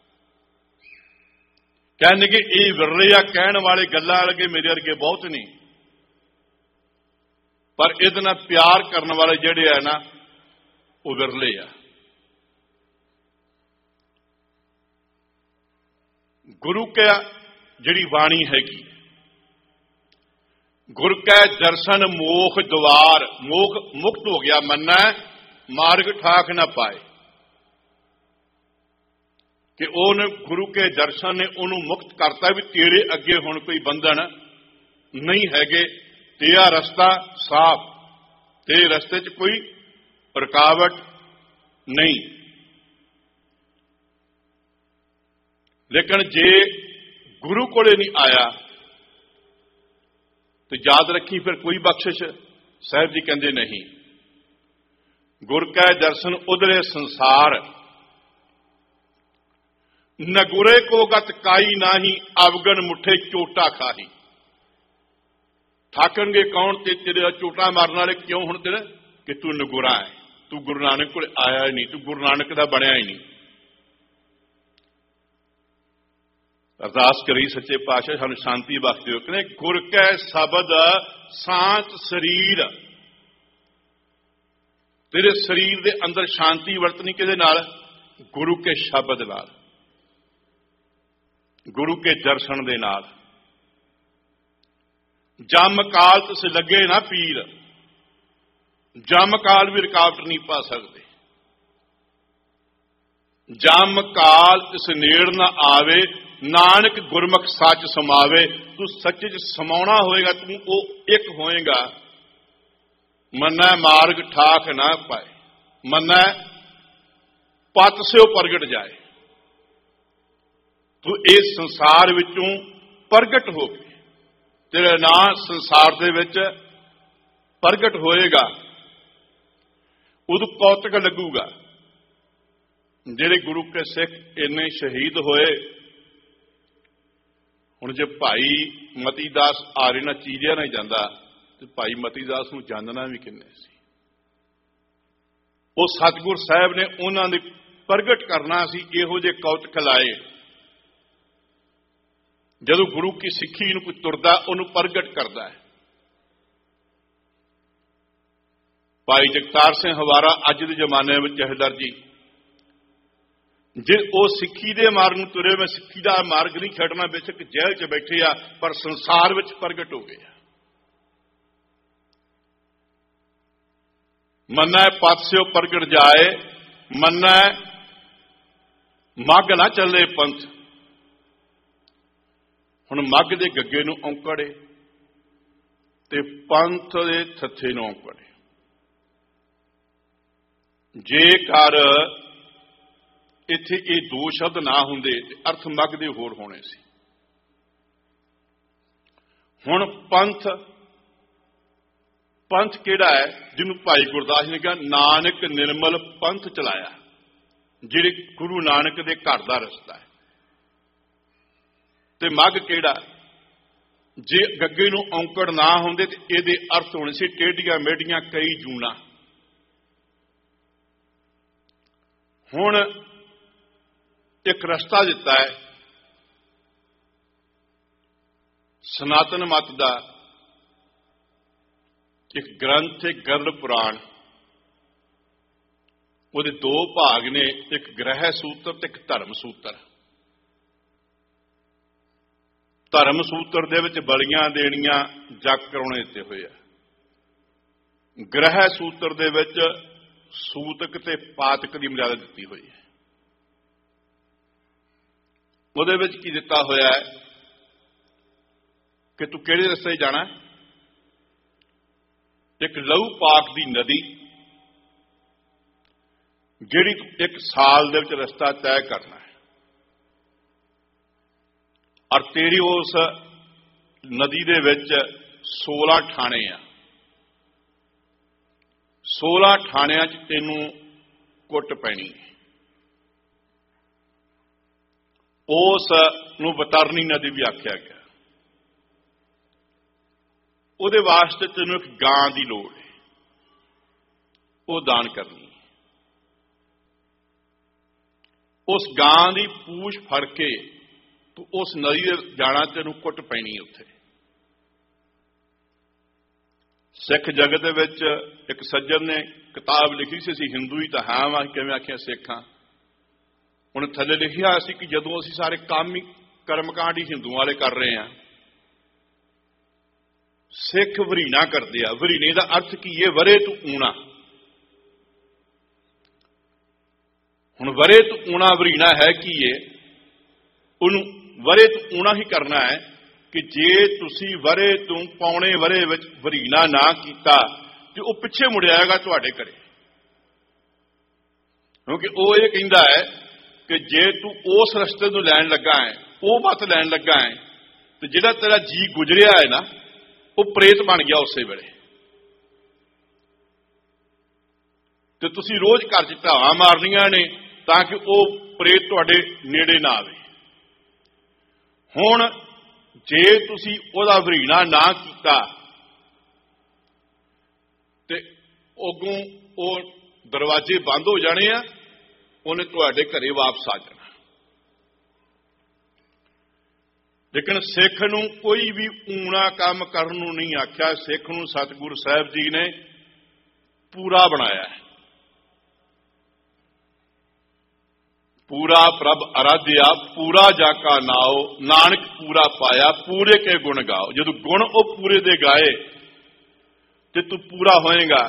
ਕਹਿੰਦੇ ਇਹ ਵਿਰਲੇ ਆ, ਕਹਿਣ ਵਾਲੇ ਗੱਲਾਂ ਵਾਲੇ ਮੇਰੇ ਵਰਗੇ ਬਹੁਤ ਨੇ, ਪਰ ਇਹਦੇ ਨਾਲ ਪਿਆਰ ਕਰਨ ਵਾਲੇ ਜਿਹੜੇ ਆ ਨਾ ਉਹ ਵਿਰਲੇ ਆ। ਗੁਰੂ ਕਾ ਜਿਹੜੀ ਬਾਣੀ ਹੈਗੀ, ਗੁਰ ਕੈ ਦਰਸ਼ਨ ਮੋਖ ਦੁਆਰ, ਮੋਖ ਮੁਕਤ ਹੋ ਗਿਆ ਮੰਨੈ ਮਾਰਗ ਠਾਕ ਨਾ ਪਾਏ, ਕਿ ਉਹਨੇ ਗੁਰੂ ਕੇ ਦਰਸ਼ਨ ਨੇ ਉਹਨੂੰ ਮੁਕਤ ਕਰਤਾ ਵੀ ਤੇਰੇ ਅੱਗੇ ਹੁਣ ਕੋਈ ਬੰਧਨ ਨਹੀਂ ਹੈਗੇ, ਤੇਰਾ ਰਸਤਾ ਸਾਫ਼, ਤੇਰੇ ਰਸਤੇ 'ਚ ਕੋਈ ਰੁਕਾਵਟ ਨਹੀਂ। ਲੇਕਿਨ ਜੇ ਗੁਰੂ ਕੋਲੇ ਨਹੀਂ ਆਇਆ ਤੇ ਯਾਦ ਰੱਖੀ ਫਿਰ ਕੋਈ ਬਖਸ਼ਿਸ਼। ਸਾਹਿਬ ਜੀ ਕਹਿੰਦੇ ਨਹੀਂ, ਗੁਰ ਕੈ ਦਰਸ਼ਨ ਉਧਰੇ ਸੰਸਾਰ, ਨਗੁਰੇ ਕੋ ਗਤ ਕਾਈ ਨਾਹੀ, ਅਵਗਣ ਮੁੱਠੇ ਚੋਟਾ ਖਾਹੀ। ਠਾਕਣਗੇ ਕੌਣ ਤੇ ਤੇਰੇ ਚੋਟਾ ਮਾਰਨ ਵਾਲੇ ਕਿਉਂ? ਹੁਣ ਤੇਰੇ ਕਿ ਤੂੰ ਨਗੁਰਾ ਹੈ, ਤੂੰ ਗੁਰੂ ਨਾਨਕ ਕੋਲ ਆਇਆ ਹੀ ਨਹੀਂ, ਤੂੰ ਗੁਰੂ ਨਾਨਕ ਦਾ ਬਣਿਆ ਹੀ ਨਹੀਂ। ਅਰਦਾਸ ਕਰੀ ਸੱਚੇ ਪਾਤਸ਼ਾਹ ਸਾਨੂੰ ਸ਼ਾਂਤੀ ਬਖਸ਼ ਦਿਓ। ਕਹਿੰਦੇ ਗੁਰ ਕੈ ਸ਼ਬਦ ਸ਼ਾਂਤ ਸਰੀਰ, ਤੇਰੇ ਸਰੀਰ ਦੇ ਅੰਦਰ ਸ਼ਾਂਤੀ ਵਰਤਣੀ ਕਿਹਦੇ ਨਾਲ? ਗੁਰੂ ਕੇ ਸ਼ਬਦ ਨਾਲ, ਗੁਰੂ ਕੇ ਦਰਸ਼ਨ ਦੇ ਨਾਲ। ਜਮ ਕਾਲ ਤੁਸ ਲੱਗੇ ਨਾ ਪੀਰ, ਜਮ ਕਾਲ ਵੀ ਰੁਕਾਵਟ ਨਹੀਂ ਪਾ ਸਕਦੇ। ਜਮ ਕਾਲ ਇਸ ਨੇੜ ਨਾ ਆਵੇ, ਨਾਨਕ ਗੁਰਮੁਖ ਸੱਚ ਸਮਾਵੇ। ਤੂੰ ਸੱਚੇ 'ਚ ਸਮਾਉਣਾ ਹੋਏਗਾ, ਤੂੰ ਉਹ ਇੱਕ ਹੋਏਗਾ। ਮੰਨੈ ਮਾਰਗ ਠਾਕ ਨਾ ਪਾਏ, ਮੰਨੈ ਪਤ ਸਿਓ ਪ੍ਰਗਟ ਜਾਏ। ਤੂੰ ਇਸ ਸੰਸਾਰ ਵਿੱਚੋਂ ਪ੍ਰਗਟ ਹੋ ਕੇ, ਤੇਰਾ ਨਾਂ ਸੰਸਾਰ ਦੇ ਵਿੱਚ ਪ੍ਰਗਟ ਹੋਏਗਾ, ਉਦੋਂ ਕੌਤਕ ਲੱਗੂਗਾ। ਜਿਹੜੇ ਗੁਰੂ ਕੇ ਸਿੱਖ ਇੰਨੇ ਸ਼ਹੀਦ ਹੋਏ, ਹੁਣ ਜੇ ਭਾਈ ਮਤੀ ਦਾਸ ਆਰੇ ਨਾਲ ਚੀਰਿਆ ਨਹੀਂ ਜਾਂਦਾ ਤੇ ਭਾਈ ਮਤੀ ਦਾਸ ਨੂੰ ਜਾਣਨਾ ਵੀ ਕਿੰਨੇ ਸੀ। ਉਹ ਸਤਿਗੁਰ ਸਾਹਿਬ ਨੇ ਉਹਨਾਂ ਦੇ ਪ੍ਰਗਟ ਕਰਨਾ ਸੀ, ਇਹੋ ਜਿਹੇ ਕੌਤਕ ਲਾਏ। ਜਦੋਂ ਗੁਰੂ ਕੀ ਸਿੱਖੀ ਨੂੰ ਕੋਈ ਤੁਰਦਾ ਉਹਨੂੰ ਪ੍ਰਗਟ ਕਰਦਾ ਹੈ। ਭਾਈ ਜਗਤਾਰ ਸਿੰਘ ਹਵਾਰਾ ਅੱਜ ਦੇ ਜ਼ਮਾਨੇ ਵਿੱਚ ਜਹੇਦਾਰ ਜੀ, ਜੇ ਉਹ ਸਿੱਖੀ ਦੇ ਮਾਰਗ ਨੂੰ ਤੁਰੇ, ਮੈਂ ਸਿੱਖੀ ਦਾ ਮਾਰਗ ਨਹੀਂ ਛੱਡਣਾ, ਬੇਸ਼ੱਕ ਜੇਲ੍ਹ 'ਚ ਬੈਠੇ ਆ ਪਰ ਸੰਸਾਰ ਵਿੱਚ ਪ੍ਰਗਟ ਹੋ ਗਏ ਆ। ਮੰਨੈ ਪਤ ਸਿਓ ਪ੍ਰਗਟ ਜਾਏ, ਮੰਨੈ ਮੱਘ ਨਾ ਚੱਲੇ ਪੰਥ। ਹੁਣ ਮੱਘ ਦੇ ਗੱਗੇ ਨੂੰ ਔਂਕੜੇ ਤੇ ਪੰਥ ਦੇ ਥੱਥੇ ਨੂੰ ਔਂਕੜੇ। ਜੇਕਰ ਇੱਥੇ ਇਹ ਦੋ ਸ਼ਬਦ ਨਾ ਹੁੰਦੇ ਤੇ ਅਰਥ ਮੱਘ ਦੇ ਹੋਰ ਹੋਣੇ ਸੀ। ਹੁਣ ਪੰਥ ਕਿਹੜਾ ਹੈ? ਜਿਹਨੂੰ ਭਾਈ ਗੁਰਦਾਸ ਨੇ ਕਿਹਾ ਨਾਨਕ ਨਿਰਮਲ ਪੰਥ ਚਲਾਇਆ, ਜਿਹੜੇ ਗੁਰੂ ਨਾਨਕ ਦੇ ਘਰ ਦਾ ਰਸਤਾ ਹੈ। ਤੇ ਮੱਘ ਕਿਹੜਾ? ਜੇ ਗੱਗੇ ਨੂੰ ਔਂਕੜ ਨਾ ਹੁੰਦੇ ਤੇ ਇਹਦੇ ਅਰਥ ਹੋਣੇ ਸੀ ਟੇਢੀਆਂ ਮੇਢੀਆਂ ਕਈ ਜੂਣਾ। ਹੁਣ ਇੱਕ ਰਸਤਾ ਦਿੱਤਾ ਹੈ ਸਨਾਤਨ ਮਤ ਦਾ, ਇੱਕ ਗ੍ਰੰਥ ਹੈ ਗਰਲ ਪੁਰਾਣ। ਉਹਦੇ ਦੋ ਭਾਗ ਨੇ, ਇੱਕ ਗ੍ਰਹਿ ਸੂਤਰ ਤੇ ਇੱਕ ਧਰਮ ਸੂਤਰ। ਧਰਮ ਸੂਤਰ ਦੇ ਵਿੱਚ ਬਲੀਆਂ ਦੇਣੀਆਂ, ਜਗ ਕਰਾਉਣੇ ਦਿੱਤੇ ਹੋਏ ਆ। ਗ੍ਰਹਿ ਸੂਤਰ ਦੇ ਵਿੱਚ ਸੂਤਕ ਤੇ ਪਾਤਕ ਦੀ ਮਰਿਆਦਾ ਦਿੱਤੀ ਹੋਈ ਹੈ। ਉਹਦੇ ਵਿੱਚ ਕੀ ਦਿੱਤਾ ਹੋਇਆ ਹੈ ਕਿ ਤੂੰ ਕਿਹੜੇ ਰਸਤੇ ਜਾਣਾ। ਇੱਕ ਲਹੂ ਪਾਕ ਦੀ ਨਦੀ ਜਿਹੜੀ ਤੂੰ ਇੱਕ ਸਾਲ ਦੇ ਵਿੱਚ ਰਸਤਾ ਤੈਅ ਕਰਨਾ ਹੈ, ਔਰ ਤੇਰੀ ਉਸ ਨਦੀ ਦੇ ਵਿੱਚ 16 ਠਾਣੇ ਆ। 16 ਠਾਣਿਆਂ 'ਚ ਤੈਨੂੰ ਕੁੱਟ ਪੈਣੀ ਹੈ। ਉਸ ਨੂੰ ਬਤਰਨੀ ਨਦੀ ਵੀ ਆਖਿਆ ਗਿਆ। ਉਹਦੇ ਵਾਸਤੇ ਤੈਨੂੰ ਇੱਕ ਗਾਂ ਦੀ ਲੋੜ ਹੈ, ਉਹ ਦਾਨ ਕਰਨੀ ਹੈ। ਉਸ ਗਾਂ ਦੀ ਪੂਛ ਫੜ ਕੇ ਤੂੰ ਉਸ ਨਦੀ ਦੇ ਜਾਣਾ, ਤੈਨੂੰ ਕੁੱਟ ਪੈਣੀ ਉੱਥੇ। ਸਿੱਖ ਜਗਤ ਦੇ ਵਿੱਚ ਇੱਕ ਸੱਜਣ ਨੇ ਕਿਤਾਬ ਲਿਖੀ ਸੀ, ਅਸੀਂ ਹਿੰਦੂ ਹੀ ਤਾਂ ਹਾਂ ਵਾਂ, ਕਿਵੇਂ ਆਖਿਆ ਸਿੱਖਾਂ। ਉਹਨੇ ਥੱਲੇ ਲਿਖਿਆ ਸੀ ਕਿ ਜਦੋਂ ਅਸੀਂ ਸਾਰੇ ਕੰਮ ਹੀ ਕਰਮਕਾਂਡ ਹੀ ਹਿੰਦੂਆਂ ਵਾਲੇ ਕਰ ਰਹੇ ਹਾਂ, ਸਿੱਖ ਵਰੀਣਾ ਕਰਦੇ ਆ। ਵਰੀਣੇ ਦਾ ਅਰਥ ਕੀ ਹੈ? ਵਰੇ ਤੂੰ ਊਣਾ। ਹੁਣ ਵਰੇ ਤੂੰ ਊਣਾ ਵਰੀਣਾ ਹੈ ਕੀ ਹੈ? ਉਹਨੂੰ ਵਰੇ ਤੂੰ ਊਣਾ ਹੀ ਕਰਨਾ ਹੈ ਕਿ ਜੇ ਤੁਸੀਂ ਵਰੇ ਤੋਂ ਪੌਣੇ ਵਰੇ ਵਿੱਚ ਵਰੀਣਾ ਨਾ ਕੀਤਾ ਤੇ ਉਹ ਪਿੱਛੇ ਮੁੜ ਆਏਗਾ ਤੁਹਾਡੇ ਘਰੇ। ਕਿਉਂਕਿ ਉਹ ਇਹ ਕਹਿੰਦਾ ਹੈ ਕਿ ਜੇ ਤੂੰ ਉਸ ਰਸਤੇ ਨੂੰ ਲੈਣ ਲੱਗਾ ਹੈ, ਉਹ ਮਤ ਲੈਣ ਲੱਗਾ ਹੈ, ਤੇ ਜਿਹੜਾ ਤੇਰਾ ਜੀ ਗੁਜ਼ਰਿਆ ਹੈ ਨਾ, ਉਹ ਪ੍ਰੇਤ ਬਣ ਗਿਆ ਉਸੇ ਵੇਲੇ। ਤੇ ਤੁਸੀਂ ਰੋਜ਼ ਘਰ 'ਚ ਢਾਵਾਂ ਮਾਰਨੀਆਂ ਨੇ ਤਾਂ ਕਿ ਉਹ ਪ੍ਰੇਤ ਤੁਹਾਡੇ ਨੇੜੇ ਨਾ ਆਵੇ। ਹੁਣ ਜੇ ਤੁਸੀਂ ਉਹਦਾ ਵਰੀਣਾ ਨਾ ਕੀਤਾ ਤੇ ਅੱਗੋਂ ਉਹ ਦਰਵਾਜ਼ੇ ਬੰਦ ਹੋ ਜਾਣੇ ਆ, ਉਹਨੇ ਤੁਹਾਡੇ ਘਰੇ ਵਾਪਸ ਆ ਜਾਣਾ। ਲੇਕਿਨ ਸਿੱਖ ਨੂੰ ਕੋਈ ਵੀ ਊਣਾ ਕੰਮ ਕਰਨ ਨੂੰ ਨਹੀਂ ਆਖਿਆ। ਸਿੱਖ ਨੂੰ ਸਤਿਗੁਰੂ ਸਾਹਿਬ ਜੀ ਨੇ ਪੂਰਾ ਬਣਾਇਆ ਹੈ। ਪੂਰਾ ਪ੍ਰਭ ਅਰਾਧਿਆ, ਪੂਰਾ ਜਾ ਕਾ ਨਾਉ, ਨਾਨਕ ਪੂਰਾ ਪਾਇਆ, ਪੂਰੇ ਕੇ ਗੁਣ ਗਾਓ। ਜਦੋਂ ਗੁਣ ਉਹ ਪੂਰੇ ਦੇ ਗਾਏ ਤੇ ਤੂੰ ਪੂਰਾ ਹੋਏਗਾ।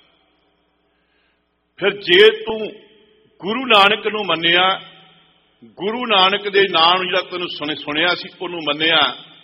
ਫਿਰ ਜੇ ਤੂੰ ਗੁਰੂ ਨਾਨਕ ਨੂੰ ਮੰਨਿਆ, ਗੁਰੂ ਨਾਨਕ ਦੇ ਨਾਮ ਜਿਹੜਾ ਤੈਨੂੰ ਸੁਣਿਆ ਸੀ ਉਹਨੂੰ ਮੰਨਿਆ,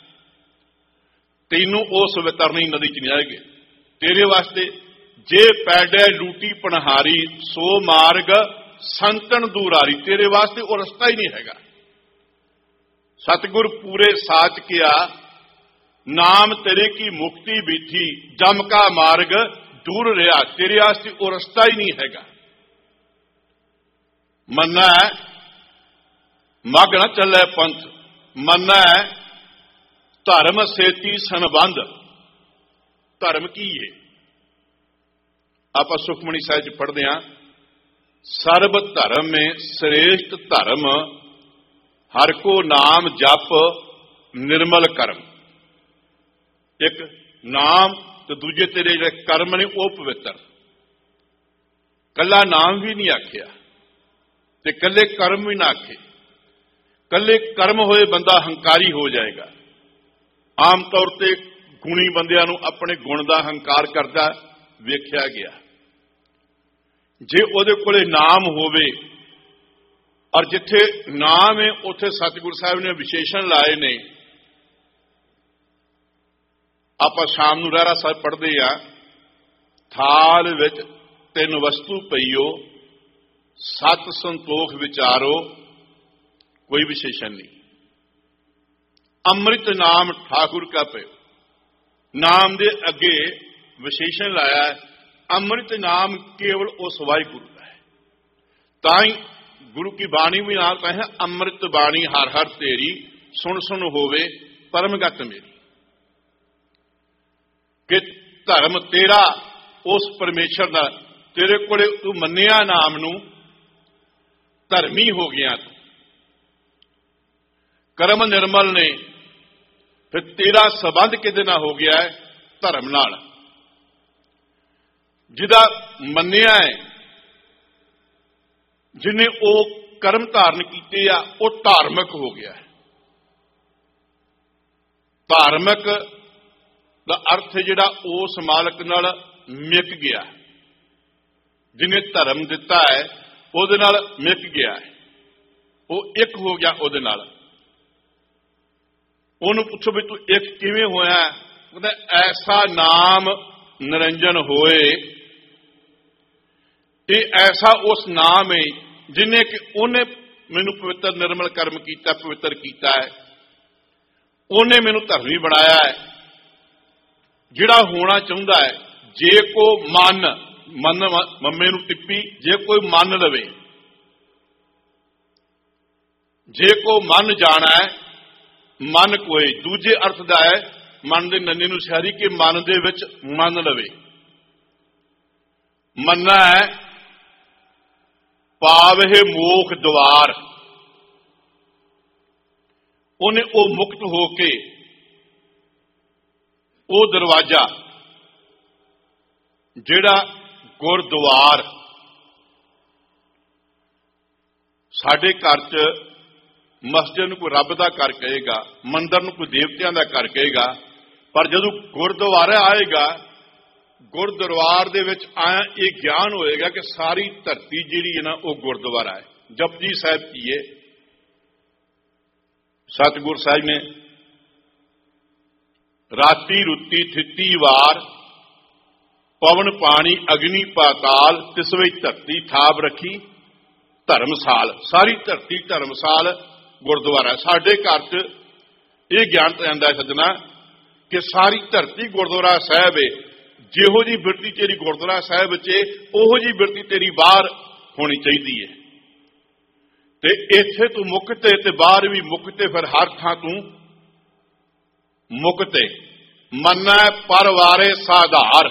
ਤੈਨੂੰ ਉਸ ਵਿਤਰਨੀ ਨਦੀ 'ਚ ਨਹੀਂ ਆਏਗੇ। ਤੇਰੇ ਵਾਸਤੇ ਜੇ ਪੈਡੈ ਲੂਟੀ ਪਨਹਾਰੀ, ਸੋ ਮਾਰਗ ਸੰਤਨ ਦੂਰਾਰੀ। ਤੇਰੇ ਵਾਸਤੇ ਉਹ ਰਸਤਾ ਹੀ ਨਹੀਂ ਹੈਗਾ। ਸਤਿਗੁਰ ਪੂਰੇ ਸਾਚ ਕਿਆ, ਨਾਮ ਤੇਰੇ ਕੀ ਮੁਕਤੀ ਬੀਠੀ, ਜਮ ਕਾ ਮਾਰਗ ਦੂਰ ਰਿਹਾ। ਤੇਰੇ ਵਾਸਤੇ ਉਹ ਰਸਤਾ ਹੀ ਨਹੀਂ ਹੈਗਾ। ਮੰਨਾ ਮਗ ਨਾ ਚੱਲੇ ਪੰਥ, ਮੰਨਾ ਧਰਮ ਸੇਤੀ ਸੰਬੰਧ। ਧਰਮ ਕੀ ਹੈ? ਆਪਾਂ ਸੁਖਮਨੀ ਸਾਹਿਬ 'ਚ ਪੜ੍ਹਦੇ ਹਾਂ, ਸਰਬ ਧਰਮ में श्रेष्ठ धर्म, हर को नाम जप निर्मल कर्म। एक नाम तो दूजे तेरे जो कर्म ने वो पवित्र। कला नाम भी नहीं आखिया ते कले कर्म भी ना आखे। कले कर्म होए बंदा हंकारी हो जाएगा। आम तौर पर गुणी बंदियां नूं अपने गुण का हंकार करता वेख्या गया। जे ਉਹਦੇ ਕੋਲੇ ਨਾਮ ਹੋਵੇ, ਔਰ ਜਿੱਥੇ ਨਾਮ ਹੈ ਉੱਥੇ ਸਤਿਗੁਰੂ ਸਾਹਿਬ ਨੇ ਵਿਸ਼ੇਸ਼ਣ ਲਾਏ ਨੇ। ਆਪਾਂ ਸ਼ਾਮ ਨੂੰ ਰਹਿਰਾ ਸਾਹਿਬ ਪੜ੍ਹਦੇ ਆ, ਥਾਲ ਵਿੱਚ 3 ਵਸਤੂ ਪਈਓ, 7 ਸੰਤੋਖ ਵਿਚਾਰੋ, ਕੋਈ ਵਿਸ਼ੇਸ਼ਣ ਨਹੀਂ। ਅੰਮ੍ਰਿਤ ਨਾਮ ਠਾਕੁਰ ਕਾ ਪਿਓ, ਨਾਮ ਦੇ ਅੱਗੇ ਵਿਸ਼ੇਸ਼ਣ ਲਾਇਆ ਹੈ। ਅੰਮ੍ਰਿਤ ਨਾਮ ਕੇਵਲ ਉਸ ਵਾਹਿਗੁਰੂ ਦਾ ਹੈ। ਤਾਂ ਹੀ ਗੁਰੂ ਕੀ ਬਾਣੀ ਵੀ ਨਾਲ ਕਹੇ, ਅੰਮ੍ਰਿਤ ਬਾਣੀ ਹਰ ਹਰ ਤੇਰੀ, ਸੁਣ ਸੁਣ ਹੋਵੇ ਪਰਮਗਤ ਮੇਰੀ। कि धर्म तेरा उस परमेश्वर का, तेरे कोले तू मन्निया नाम नू, धर्मी हो गया तू। कर्म निर्मल ने, फिर तेरा संबंध किहदे नाल हो गया है? धर्म नाल। जिहदा मन्निया है, जिन्हें वो कर्म धारण कीते आ, वो धार्मिक हो गया है। धार्मिक दा अर्थ जिहड़ा उस मालक नाल मिक गया, जिन्हें धर्म दिता है उहदे नाल मिक गया है, वो एक हो गया उहदे नाल। उहनूं पुछो भी तू एक किवें होया? कहंदा ऐसा नाम निरंजन होए, ये ऐसा उस नाम है जिन्हें कि उन्हें मैनू पवित्र निर्मल कर्म किया, पवित्र किया है, उन्हें मैनू धर्मी बनाया है। जिहड़ा होना चाहुंदा है, जे को मन मम्मे नू टिप्पी, जे कोई मन लवे, जे को मन जाना है, मन कोई दूजे अर्थ दा है, मन दे नन्ने नू सिहारी के मन दे विच मन लवे। मन्ना है पावे मोख द्वार, उन्हें वो मुक्त होके वो दरवाजा जिहड़ा गुरद्वार, साडे घर च मस्जिद नूं कोई रब दा घर कहेगा, मंदिर नूं कोई देवतियां दा घर कहेगा, पर जदों गुरद्वारा आएगा, गुरदरबार दे विच आया ये ज्ञान होएगा कि सारी धरती जिहड़ी है ना वो गुरद्वारा है। जपजी साहिब की है, सतगुर साहिब ने राती रुती थिती वार, पवन पानी अग्नि पाताल, तिस विच धरती थाप रखी धर्मसाल। सारी धरती धर्मसाल गुरद्वारा। साडे घर च यह ज्ञान पैंदा है सज्जना कि सारी धरती गुरद्वारा साहिब है। जिहो जी बिरती तेरी गुरद्वारा साहिब च, ओहो जी बिरती तेरी बाहर होनी चाहिए है। ते इत्थे तू मुक्ते ते बाहर भी मुक्ते, फिर हर थां तू मुक्ते। मन्ना परवारे साधार।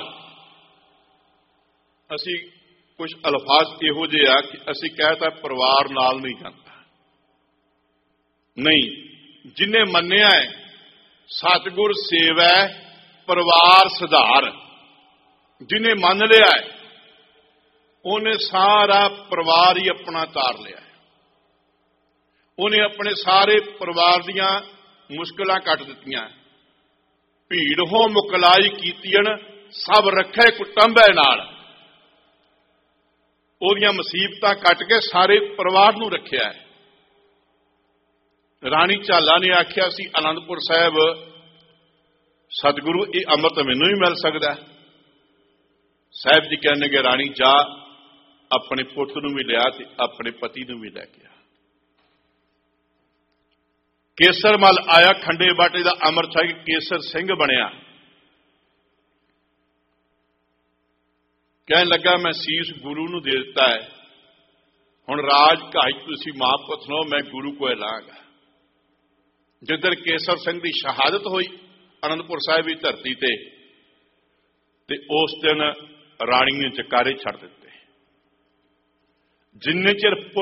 असी कुछ अल्फाज इहो जिहे आ कि असी कहता परिवार नाल नहीं जाता, नहीं, जिन्हें मन्निया है सतगुर सेवा परिवार सुधार, जिन्हें मान लिया है उन्हें सारा परिवार ही अपना तार लिया है। उन्हें अपने सारे परिवार दियां मुश्किलां कट दित्तियां। भीड़ हो मुकलाई कीतियन, सब रखे कुटुंबे नाल। ओदियां मुसीबतां कट के सारे परिवार नूं रखिया है। राणी झाला ने आख्या सी आनंदपुर साहिब, सतगुरु ये अमृत मैनूं ही मिल सकदा। साहिब जी कहने कि राणी जा अपने पुत्र नूं भी लिया ते अपने पति नूं भी लैके आ। केसरमल आया खंडे बाटे दा अमृत छक केसर सिंह बनया। कहने लगा मैं सीस गुरु नूं दे दिता है, हुण राज घाई तुसीं मां पुत नो, मैं गुरु को लांगा। जिधर केसर सिंह की शहादत हुई आनंदपुर साहिब की धरती ते उस दिन राणी ने जकारे छड़ दिते। जिन्ने चिर